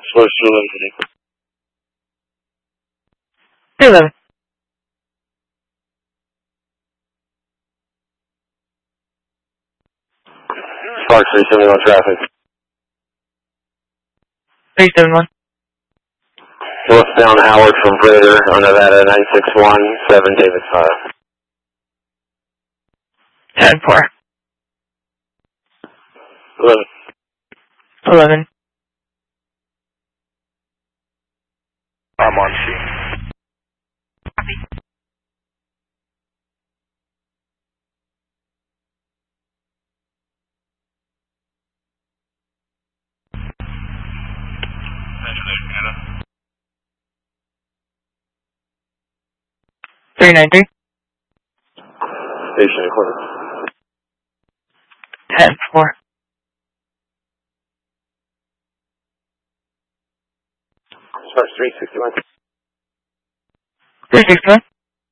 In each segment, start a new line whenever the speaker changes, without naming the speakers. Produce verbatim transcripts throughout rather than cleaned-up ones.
Source two eleven.
two eleven.
Spark three seventy-one traffic.
three seven one.
Northbound Howard from Prater on Nevada nine six one seven David five.
ten four.
eleven.
eleven.
I'm on scene.
Copy. three nine three.
Station equipment.
ten four.
Spark three sixty-one.
three sixty-one.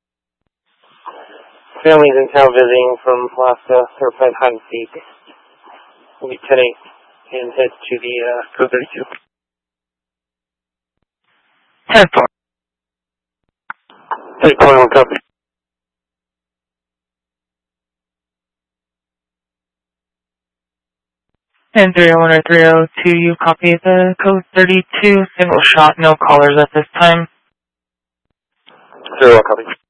Families in town visiting from Alaska, Surfside Hiding Peak. Will be ten eight and head to the uh, code thirty-two.
ten four.
Take point one copy.
ten three oh one or three oh two, you copy the code thirty-two. Single shot, no callers at this time.
Zero copy.